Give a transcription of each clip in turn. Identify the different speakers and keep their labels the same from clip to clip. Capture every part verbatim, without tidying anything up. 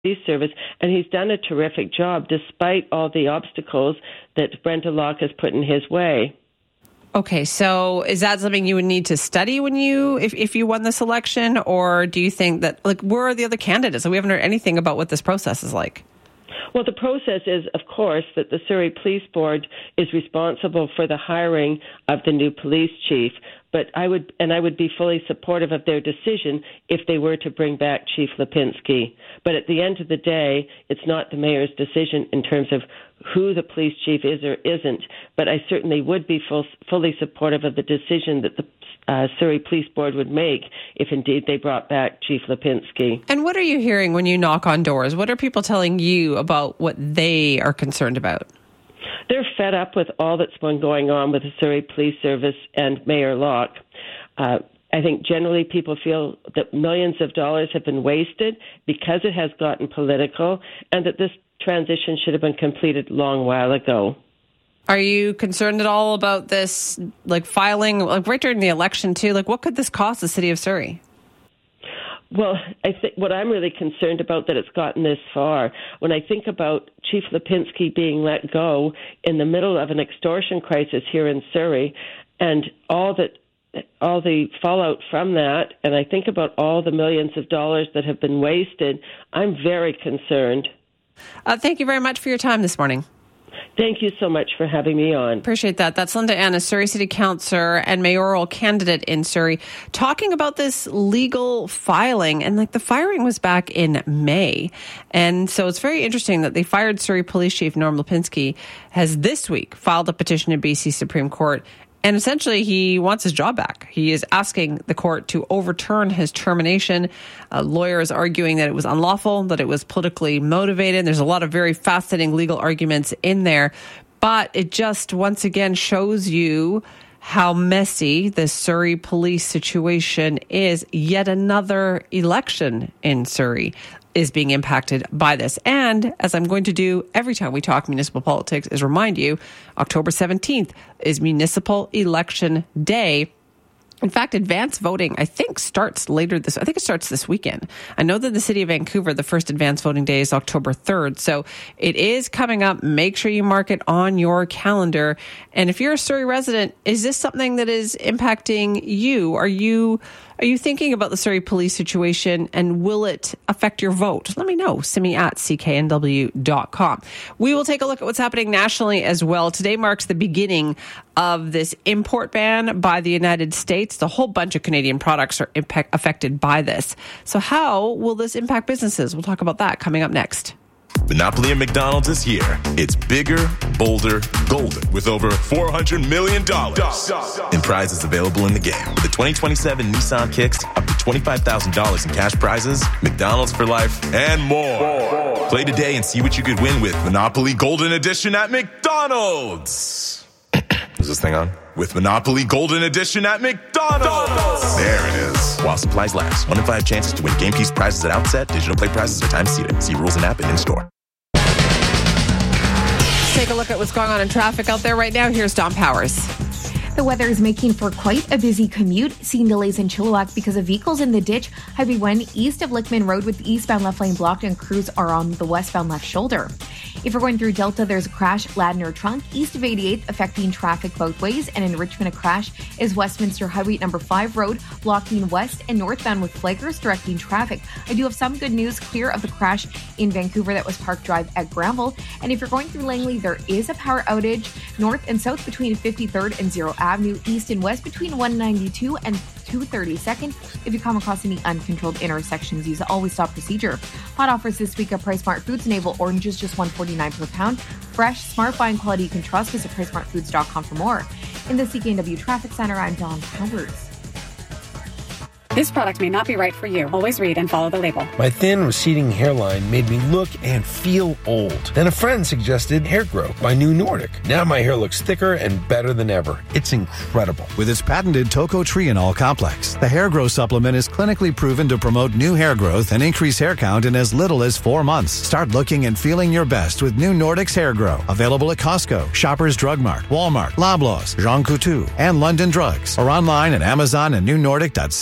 Speaker 1: Police Service, and he's done a terrific job despite all the obstacles that Brenda Locke has put in his way.
Speaker 2: Okay, so is that something you would need to study when you, if, if you won this election, or do you think that, like, where are the other candidates? We haven't heard anything about what this process is like.
Speaker 1: Well, the process is, of course, that the Surrey Police Board is responsible for the hiring of the new police chief. But I would, and I would be fully supportive of their decision if they were to bring back Chief Lipinski. But at the end of the day, it's not the mayor's decision in terms of who the police chief is or isn't. But I certainly would be full, fully supportive of the decision that the uh, Surrey Police Board would make if indeed they brought back Chief Lipinski.
Speaker 2: And what are you hearing when you knock on doors? What are people telling you about what they are concerned about?
Speaker 1: They're fed up with all that's been going on with the Surrey Police Service and Mayor Locke. Uh, I think generally people feel that millions of dollars have been wasted because it has gotten political, and that this transition should have been completed a long while ago.
Speaker 2: Are you concerned at all about this, like filing, like right during the election too? Like, what could this cost the city of Surrey?
Speaker 1: Well, I think what I'm really concerned about that it's gotten this far. When I think about Chief Lipinski being let go in the middle of an extortion crisis here in Surrey, and all that, all the fallout from that, and I think about all the millions of dollars that have been wasted, I'm very concerned.
Speaker 2: Uh, thank you very much for your time this morning.
Speaker 1: Thank you so much for having me on.
Speaker 2: Appreciate that. That's Linda Annis, Surrey City Councillor and mayoral candidate in Surrey, talking about this legal filing. And like the firing was back in May. And so it's very interesting that they fired Surrey Police Chief Norm Lipinski, has this week filed a petition in B C Supreme Court. And essentially, he wants his job back. He is asking the court to overturn his termination. Uh, lawyers arguing that it was unlawful, that it was politically motivated. There's a lot of very fascinating legal arguments in there. But it just, once again, shows you how messy the Surrey police situation is. Yet another election in Surrey is being impacted by this. And as I'm going to do every time we talk municipal politics, is remind you, October seventeenth is Municipal Election Day. In fact, advance voting, I think, starts later this, I think it starts this weekend. I know that the city of Vancouver, the first advance voting day is October third. So it is coming up. Make sure you mark it on your calendar. And if you're a Surrey resident, is this something that is impacting you? Are you, are you thinking about the Surrey police situation, and will it affect your vote? Let me know. Send me at c k n w dot com. We will take a look at what's happening nationally as well. Today marks the beginning of this import ban by the United States. The whole bunch of Canadian products are impact, affected by this. So how will this impact businesses? We'll talk about that coming up next.
Speaker 3: Monopoly at McDonald's is here. It's bigger, bolder, golden, with over four hundred million dollars in prizes available in the game. With the twenty twenty-seven Nissan Kicks, up to twenty-five thousand dollars in cash prizes, McDonald's for life, and more. more. Play today and see what you could win with Monopoly Golden Edition at McDonald's. Is this thing on? With Monopoly Golden Edition at McDonald's. There it is. While supplies last. One in five chances to win game piece prizes at outset. Digital play prizes are time seated. See rules and app and in-store.
Speaker 2: Take a look at what's going on in traffic out there right now. Here's Don Powers.
Speaker 4: The weather is making for quite a busy commute, seeing delays in Chilliwack because of vehicles in the ditch. Highway one east of Lickman Road with the eastbound left lane blocked, and crews are on the westbound left shoulder. If you're going through Delta, there's a crash, Ladner Trunk, east of eighty-eighth, affecting traffic both ways. And in Richmond, a crash is Westminster Highway number five road, blocking west and northbound with flaggers directing traffic. I do have some good news, clear of the crash in Vancouver that was Park Drive at Granville. And if you're going through Langley, there is a power outage north and south between fifty-third and Zero Avenue, east and west between one ninety-two and two thirty-second. If you come across any uncontrolled intersections, use the always stop procedure. Hot offers this week at Price Smart Foods. Navel oranges just one forty-nine per pound. Fresh, smart buying quality you can trust. Visit price smart foods dot com for more. In the C K N W Traffic Center, I'm Dawn Powers.
Speaker 5: This product may not be right for you. Always read and follow the label.
Speaker 6: My thin, receding hairline made me look and feel old. Then a friend suggested Hair Grow by New Nordic. Now my hair looks thicker and better than ever. It's incredible.
Speaker 7: With its patented tocotrienol complex, the Hair Grow supplement is clinically proven to promote new hair growth and increase hair count in as little as four months. Start looking and feeling your best with New Nordic's Hair Grow. Available at Costco, Shoppers Drug Mart, Walmart, Loblaws, Jean Coutu, and London Drugs. Or online at Amazon and new nordic dot c a.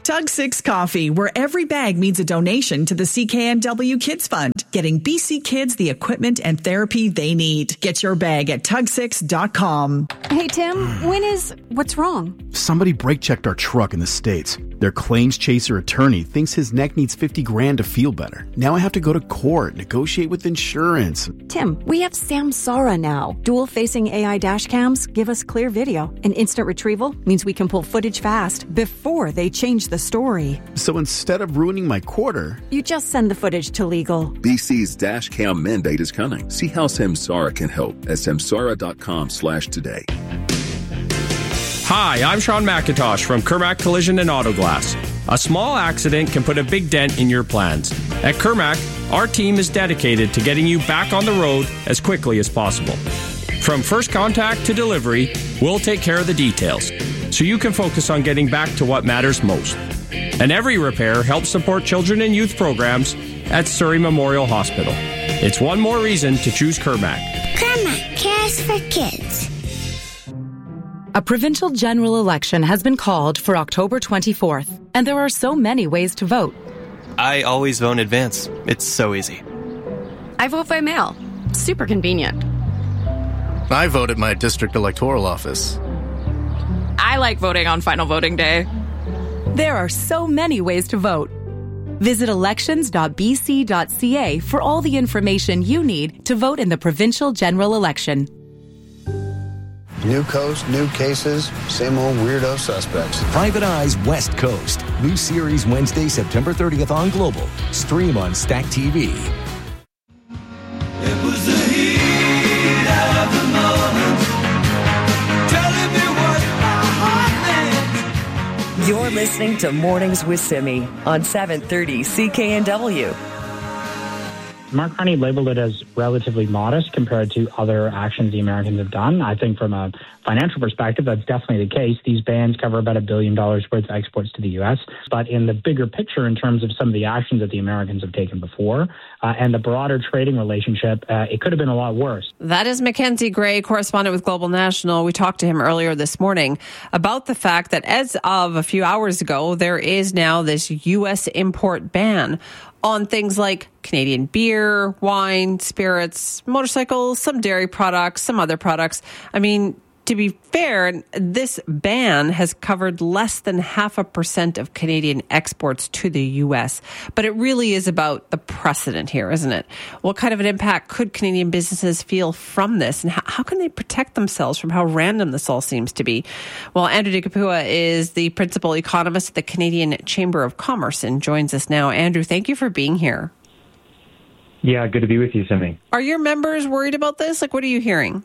Speaker 8: Tug Six Coffee, where every bag means a donation to the C K N W Kids Fund, getting B C kids the equipment and therapy they need. Get your bag at tug six dot com.
Speaker 9: Hey, Tim, when is... What's wrong?
Speaker 10: Somebody brake-checked our truck in the States. Their claims chaser attorney thinks his neck needs fifty grand to feel better. Now I have to go to court, negotiate with insurance.
Speaker 9: Tim, we have Samsara now. Dual-facing A I dash cams give us clear video, and instant retrieval means we can pull footage fast before they change the story.
Speaker 10: So instead of ruining my quarter,
Speaker 9: you just send the footage to legal.
Speaker 11: B C's dash cam mandate is coming. See how Samsara can help at samsara.com slash today.
Speaker 12: Hi, I'm Sean McIntosh from Kermac Collision and Auto Glass. A small accident can put a big dent in your plans. At Kermac, our team is dedicated to getting you back on the road as quickly as possible. From first contact to delivery, we'll take care of the details, so you can focus on getting back to what matters most. And every repair helps support children and youth programs at Surrey Memorial Hospital. It's one more reason to choose Kermac.
Speaker 13: Kermac cares for kids.
Speaker 14: A provincial general election has been called for October twenty-fourth, and there are so many ways to vote.
Speaker 15: I always vote in advance. It's so easy.
Speaker 5: I vote by mail. Super convenient.
Speaker 16: I vote at my district electoral office.
Speaker 17: I like voting on final voting day.
Speaker 14: There are so many ways to vote. Visit elections dot b c dot c a for all the information you need to vote in the provincial general election.
Speaker 18: New coast, new cases, same old weirdo suspects.
Speaker 19: Private Eyes West Coast. New series Wednesday, September thirtieth on Global. Stream on Stack T V.
Speaker 20: It was the heat of the moment, telling me what my heart meant.
Speaker 21: You're listening to Mornings with Simi on seven thirty C K N W.
Speaker 22: Mark Carney labeled it as relatively modest compared to other actions the Americans have done. I think from a financial perspective, that's definitely the case. These bans cover about a billion dollars worth of exports to the U S. But in the bigger picture, in terms of some of the actions that the Americans have taken before uh, and the broader trading relationship, uh, it could have been a lot worse.
Speaker 2: That is Mackenzie Gray, correspondent with Global National. We talked to him earlier this morning about the fact that as of a few hours ago, there is now this U S import ban on things like Canadian beer, wine, spirits, motorcycles, some dairy products, some other products. I mean, to be fair, this ban has covered less than half a percent of Canadian exports to the U S. But it really is about the precedent here, isn't it? What kind of an impact could Canadian businesses feel from this? And how, how can they protect themselves from how random this all seems to be? Well, Andrew De Capua is the principal economist at the Canadian Chamber of Commerce and joins us now. Andrew, thank you for being here.
Speaker 23: Yeah, good to be with you, Simi.
Speaker 2: Are your members worried about this? Like, what are you hearing?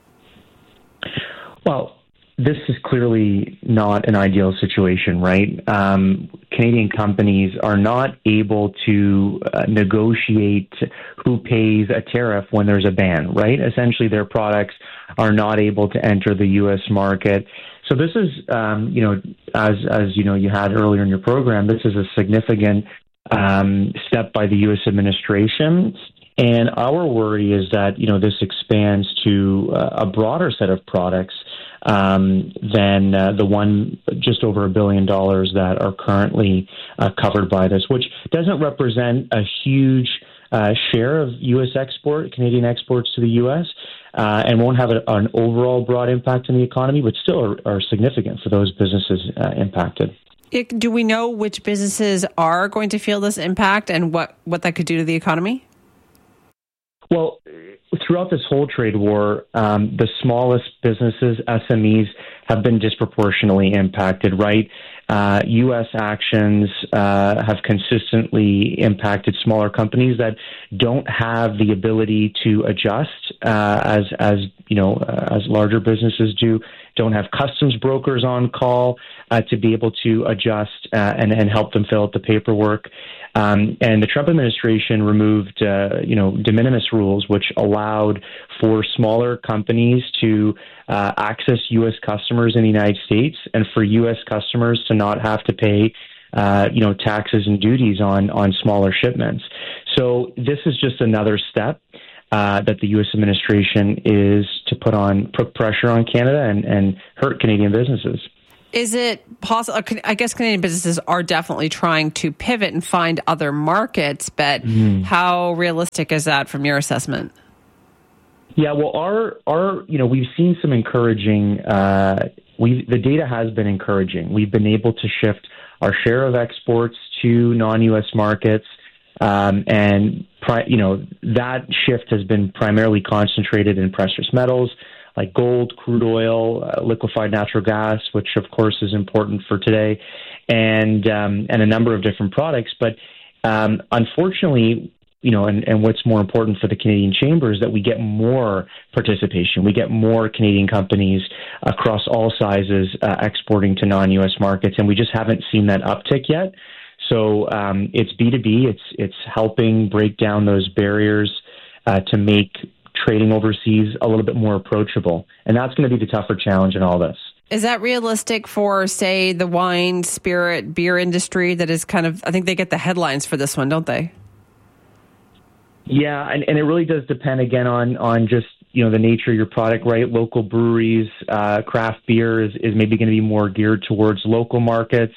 Speaker 23: Well, this is clearly not an ideal situation, right? Um, Canadian companies are not able to uh, negotiate who pays a tariff when there's a ban, right? Essentially, their products are not able to enter the U S market. So this is, um, you know, as as you know, you had earlier in your program, this is a significant um, step by the U S administration. And our worry is that, you know, this expands to uh, a broader set of products um, than uh, the one just over a billion dollars that are currently uh, covered by this, which doesn't represent a huge uh, share of U S export, Canadian exports to the U S, uh, and won't have a, an overall broad impact on the economy, but still are, are significant for those businesses uh, impacted.
Speaker 2: Do we know which businesses are going to feel this impact and what, what that could do to the economy?
Speaker 23: Well, throughout this whole trade war, um, the smallest businesses, S M Es, have been disproportionately impacted, right? Uh, U S actions uh, have consistently impacted smaller companies that don't have the ability to adjust uh, as, as you know, uh, as larger businesses do, don't have customs brokers on call uh, to be able to adjust uh, and, and help them fill out the paperwork. Um, and the Trump administration removed, uh, you know, de minimis rules, which allowed for smaller companies to uh, access U S customers in the United States and for U S customers to not have to pay, uh, you know, taxes and duties on, on smaller shipments. So this is just another step uh, that the U S administration is to put on put pressure on Canada and, and hurt Canadian businesses.
Speaker 2: Is it possible? I guess Canadian businesses are definitely trying to pivot and find other markets, but mm. how realistic is that from your assessment?
Speaker 23: Yeah, well, our our you know we've seen some encouraging. Uh, we the data has been encouraging. We've been able to shift our share of exports to non-U S markets, um, and pri- you know that shift has been primarily concentrated in precious metals like gold, crude oil, uh, liquefied natural gas, which of course is important for today, and um, and a number of different products. But um, unfortunately, you know, and, and what's more important for the Canadian Chamber is that we get more participation. We get more Canadian companies across all sizes uh, exporting to non-U S markets, and we just haven't seen that uptick yet. So um, it's B two B. It's it's helping break down those barriers uh, to make trading overseas a little bit more approachable. And that's going to be the tougher challenge in all this.
Speaker 2: Is that realistic for, say, the wine, spirit, beer industry that is kind of, I think they get the headlines for this one, don't they?
Speaker 23: Yeah, and, and it really does depend, again, on, on just, you know, the nature of your product, right? Local breweries, uh, craft beer is, is maybe going to be more geared towards local markets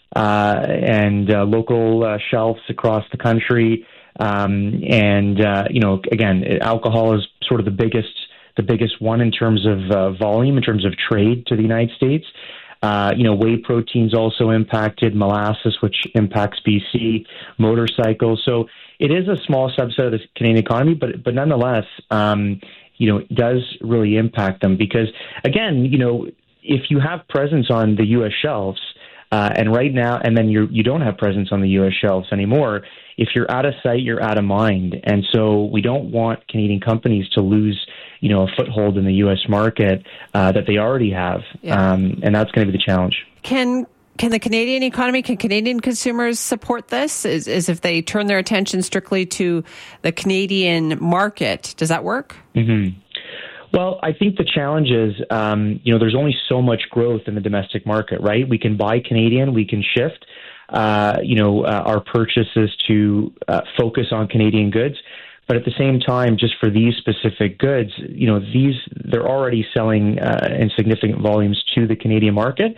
Speaker 23: uh, and uh, local uh, shelves across the country. Um, and, uh, you know, again, alcohol is sort of the biggest the biggest one in terms of uh, volume, in terms of trade to the United States. Uh, you know, whey protein's also impacted, molasses, which impacts B C, motorcycles. So it is a small subset of the Canadian economy, but but nonetheless, um, you know, it does really impact them because, again, you know, if you have presence on the U S shelves, uh, and right now, and then you you don't have presence on the U S shelves anymore, if you're out of sight, you're out of mind. And so we don't want Canadian companies to lose, you know, a foothold in the U S market uh, that they already have. Yeah. Um, and that's going to be the challenge.
Speaker 2: Can can the Canadian economy, can Canadian consumers support this? Is, is if they turn their attention strictly to the Canadian market, does that work?
Speaker 23: Mm-hmm. Well, I think the challenge is, um, you know, there's only so much growth in the domestic market, right? We can buy Canadian, we can shift, uh, you know, uh, our purchases to uh, focus on Canadian goods. But at the same time, just for these specific goods, you know, these they're already selling uh, in significant volumes to the Canadian market.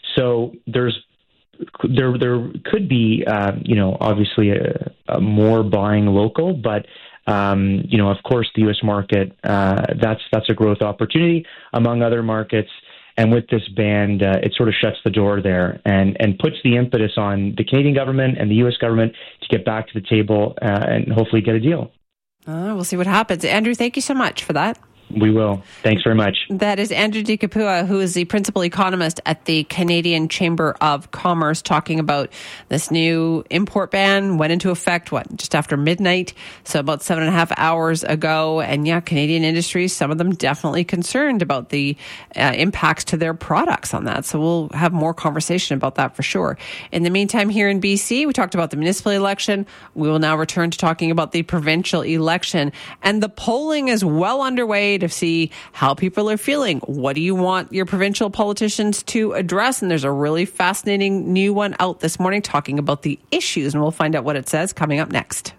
Speaker 23: So there's there there could be, uh, you know, obviously a, a more buying local, but Um, you know, of course, the U S market, uh, that's that's a growth opportunity among other markets. And with this ban, uh, it sort of shuts the door there and, and puts the impetus on the Canadian government and the U S government to get back to the table uh, and hopefully get a deal.
Speaker 2: Uh, we'll see what happens. Andrew, thank you so much for that.
Speaker 23: We will. Thanks very much.
Speaker 2: That is Andrew Di Capua, who is the principal economist at the Canadian Chamber of Commerce, talking about this new import ban. Went into effect, what, just after midnight, so about seven and a half hours ago. And yeah, Canadian industries, some of them definitely concerned about the uh, impacts to their products on that. So we'll have more conversation about that for sure. In the meantime, here in B C, we talked about the municipal election. We will now return to talking about the provincial election. And the polling is well underway to see how people are feeling. What do you want your provincial politicians to address? And there's a really fascinating new one out this morning talking about the issues, and we'll find out what it says coming up next.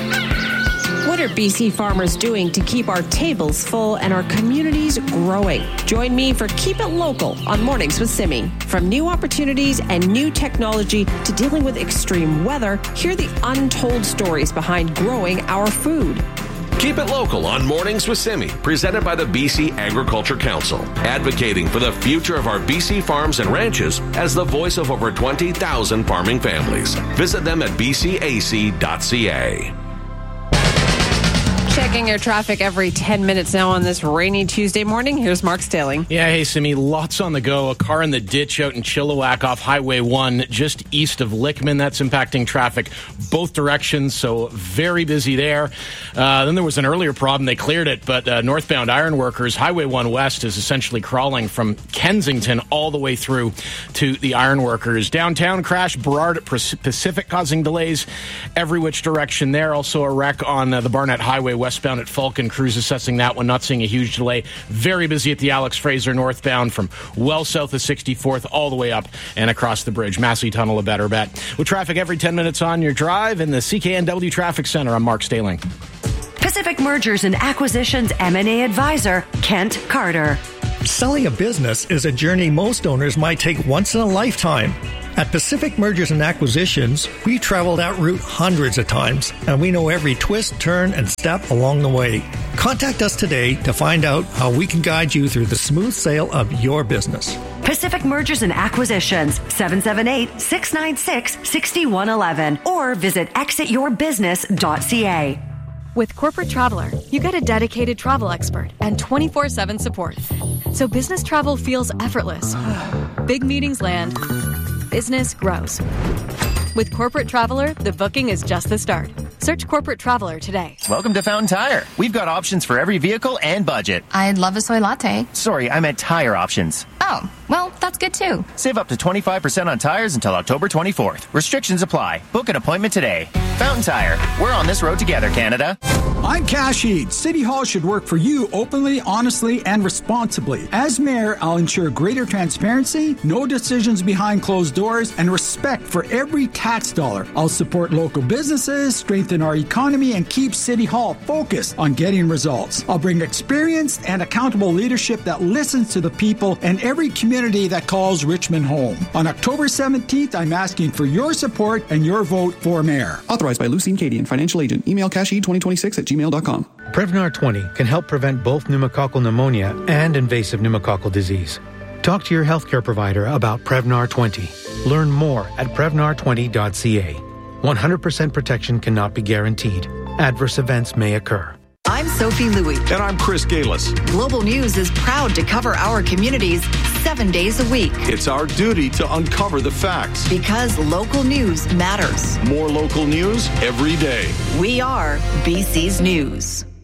Speaker 2: What are B C farmers doing to keep our tables full and our communities growing? Join me for Keep It Local on Mornings with Simi. From new opportunities and new technology to dealing with extreme weather, hear the untold stories behind growing our food.
Speaker 1: Keep it local on Mornings with Simi, presented by the B C Agriculture Council, advocating for the future of our B C farms and ranches as the voice of over twenty thousand farming families. Visit them at b c a c dot c a.
Speaker 2: Checking your traffic every ten minutes now on this rainy Tuesday morning. Here's Mark Staling.
Speaker 3: Yeah, hey, Simi, lots on the go. A car in the ditch out in Chilliwack off Highway one, just east of Lickman. That's impacting traffic both directions, so very busy there. Uh, then there was an earlier problem. They cleared it, but uh, northbound ironworkers, Highway one West is essentially crawling from Kensington all the way through to the ironworkers. Downtown crash, Burrard at Pacific, causing delays every which direction there. Also a wreck on uh, the Barnett Highway westbound at Falcon. Crews assessing that one, not seeing a huge delay. Very busy at the Alex Fraser northbound from well south of sixty-fourth all the way up and across the bridge. Massey Tunnel, a better bet. With traffic every ten minutes on your drive in the C K N W Traffic Center, I'm Mark Staling.
Speaker 4: Pacific Mergers and Acquisitions M and A Advisor, Kent Carter. Selling a business is a journey most owners might take once in a lifetime. At Pacific Mergers and Acquisitions, we traveled that route hundreds of times, and we know every twist, turn, and step along the way. Contact us today to find out how we can guide you through the smooth sale of your business.
Speaker 6: Pacific Mergers and Acquisitions, seven seven eight, six nine six, six one one one, or visit exit your business dot c a.
Speaker 7: With Corporate Traveler, you get a dedicated travel expert and twenty-four seven support. So business travel feels effortless. Big meetings land. Business grows. With Corporate Traveler, the booking is just the start. Search Corporate Traveler today.
Speaker 24: Welcome to Fountain Tire. We've got options for every vehicle and budget.
Speaker 25: I'd love a soy latte.
Speaker 24: Sorry, I meant tire options.
Speaker 25: Oh, well, that's good too.
Speaker 24: Save up to twenty-five percent on tires until October twenty-fourth. Restrictions apply. Book an appointment today. Fountain Tire. We're on this road together, Canada.
Speaker 26: I'm Kashid. City Hall should work for you openly, honestly, and responsibly. As mayor, I'll ensure greater transparency, no decisions behind closed doors, and respect for every tax dollar. I'll support local businesses, strengthen our economy, and keep City Hall focused on getting results. I'll bring experienced and accountable leadership that listens to the people and every community that calls Richmond home. On October seventeenth, I'm asking for your support and your vote for mayor.
Speaker 27: Authorized by Lucine Cadian, financial agent. Email kashid twenty twenty-six at gmail dot com.
Speaker 28: Prevnar twenty can help prevent both pneumococcal pneumonia and invasive pneumococcal disease. Talk to your healthcare provider about Prevnar twenty. Learn more at prevnar twenty dot c a. one hundred percent protection cannot be guaranteed. Adverse events may occur.
Speaker 29: I'm Sophie Louie.
Speaker 30: And I'm Chris Galis.
Speaker 29: Global News is proud to cover our communities seven days a week.
Speaker 30: It's our duty to uncover the facts.
Speaker 29: Because local news matters.
Speaker 30: More local news every day.
Speaker 29: We are B C's News.